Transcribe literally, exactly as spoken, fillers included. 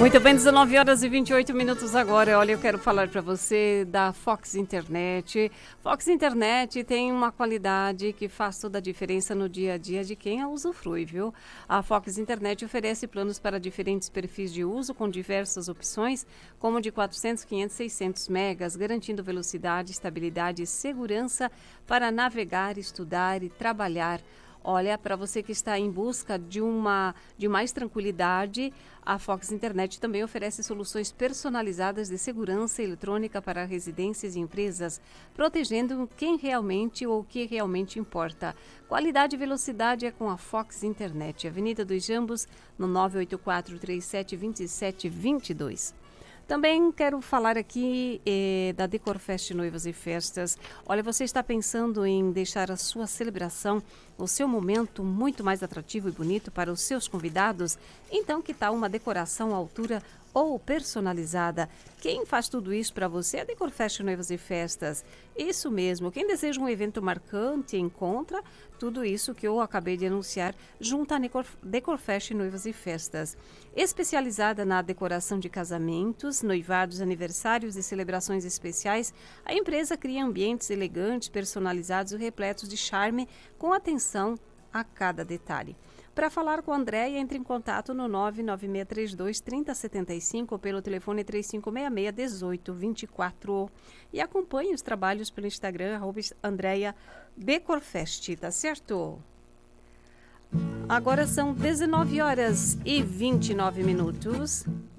Muito bem, dezenove horas e vinte e oito minutos agora. Olha, eu quero falar para você da Fox Internet. Fox Internet tem uma qualidade que faz toda a diferença no dia a dia de quem a usufrui, viu? A Fox Internet oferece planos para diferentes perfis de uso com diversas opções, como de quatrocentos, quinhentos, seiscentos megas, garantindo velocidade, estabilidade e segurança para navegar, estudar e trabalhar. Olha, para você que está em busca de uma de mais tranquilidade, a Fox Internet também oferece soluções personalizadas de segurança eletrônica para residências e empresas, protegendo quem realmente ou o que realmente importa. Qualidade e velocidade é com a Fox Internet. Avenida dos Jambos, no nove oito quatro, três sete dois sete dois dois. Também quero falar aqui eh, da Decorfest Noivas e Festas. Olha, você está pensando em deixar a sua celebração, o seu momento muito mais atrativo e bonito para os seus convidados? Então, que tal uma decoração à altura ou personalizada? Quem faz tudo isso para você é a Decorfest Noivas e Festas. Isso mesmo, quem deseja um evento marcante encontra tudo isso que eu acabei de anunciar junto à Decorfest Noivas e Festas. Especializada na decoração de casamentos, noivados, aniversários e celebrações especiais, a empresa cria ambientes elegantes, personalizados e repletos de charme, com atenção a cada detalhe. Para falar com a Andréia, entre em contato no nove nove seis três dois, três zero sete cinco ou pelo telefone três cinco seis seis, um oito dois quatro e acompanhe os trabalhos pelo Instagram, arroba Andréia Decorfest, tá certo? Agora são dezenove horas e vinte e nove minutos.